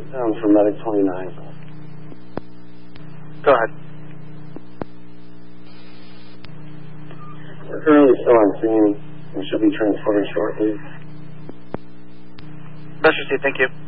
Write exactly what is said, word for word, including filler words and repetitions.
Um, for Medic twenty-nine. Go ahead. We're currently still on scene and should be transporting shortly. That's received, thank you.